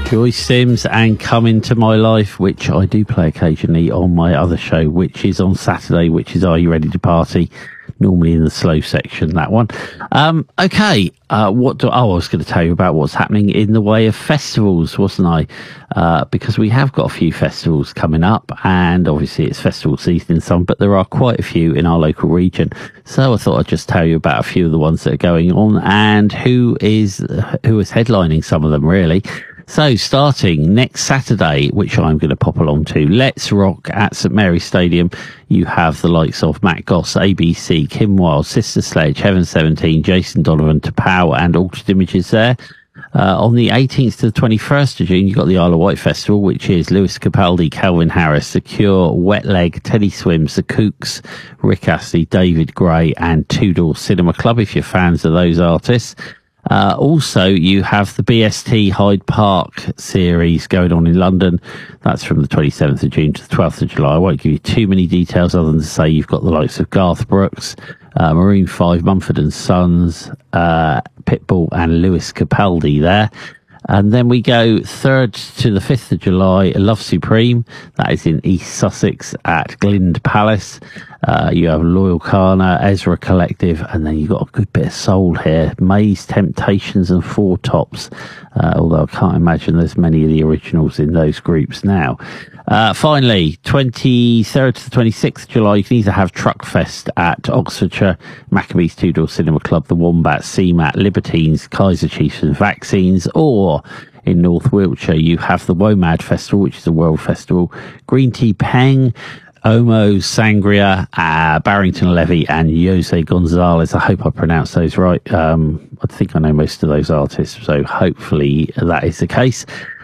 Joyce Sims and Come Into My Life, which I do play occasionally on my other show, which is on Saturday, which is Are You Ready to Party? Normally in the slow section, that one. Okay, I was going to tell you about what's happening in the way of festivals, wasn't I? Because we have got a few festivals coming up, and obviously it's festival season in some, but there are quite a few in our local region. So I thought I'd just tell you about a few of the ones that are going on and who is headlining some of them, really. So, starting next Saturday, which I'm going to pop along to, Let's Rock at St Mary's Stadium. You have the likes of Matt Goss, ABC, Kim Wilde, Sister Sledge, Heaven 17, Jason Donovan, Tapao, and Altered Images there. On the 18th to the 21st of June, you've got the Isle of Wight Festival, which is Lewis Capaldi, Calvin Harris, The Cure, Wet Leg, Teddy Swims, The Kooks, Rick Astley, David Gray, and Two Door Cinema Club, if you're fans of those artists. Also, you have the BST Hyde Park series going on in London. That's from the 27th of June to the 12th of July. I won't give you too many details other than to say you've got the likes of Garth Brooks, Maroon 5, Mumford & Sons, Pitbull and Lewis Capaldi there. And then we go 3rd to the 5th of July, Love Supreme. That is in East Sussex at Glynde Palace. You have Loyal Kana, Ezra Collective, and then you've got a good bit of soul here. Maze, Temptations and Four Tops. Although I can't imagine there's many of the originals in those groups now. Finally, 23rd to the 26th of July, you can either have Truckfest at Oxfordshire, Maccabees Two Door Cinema Club, The Wombat, CMAT, Libertines, Kaiser Chiefs and Vaccines, or in North Wiltshire, you have the WOMAD Festival, which is a world festival, Green Tea Peng, Omo, Sangria, Barrington Levy, and Jose Gonzalez. I hope I pronounced those right. I think I know most of those artists, so hopefully that is the case.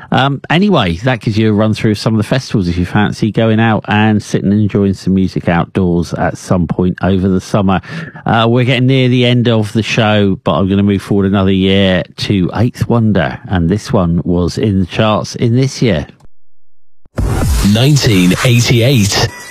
Anyway, that gives you a run through of some of the festivals if you fancy going out and sitting and enjoying some music outdoors at some point over the summer. We're getting near the end of the show, but I'm going to move forward another year to Eighth Wonder, and this one was in the charts in this year. 1988.